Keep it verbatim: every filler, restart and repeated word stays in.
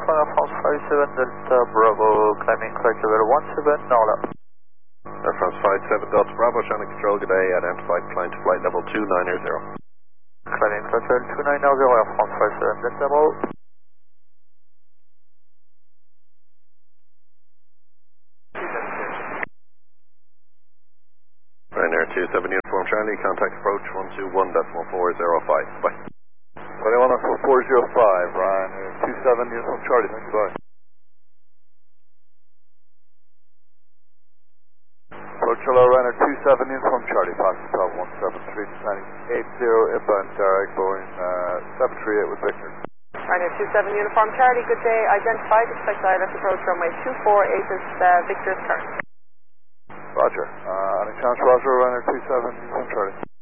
Air France five seven Delta Bravo, climbing flight level one seven, Norla. Air France five seven Delta Bravo, Shannon Control, good day, at M site, climb to flight level two nine zero. Climbing flight level two nine zero, Air France five seven Delta Bravo. Ryanair two seven Uniform Charlie, contact approach one two one decimal four zero five, bye. twenty-one decimal four zero five, Ryanair two seven Uniform Charlie, thanks, bye. Approach hello, Ryanair two seven Uniform Charlie, passing top one seven three, descending eight zero, inbound direct, Boeing uh, seven three eight with Victor. Ryanair two seven Uniform Charlie, good day, identified, expect direct approach runway two four eight is uh, Victor's current. Roger, uh, any chance, Roger, Ryanair two seven Uniform Charlie.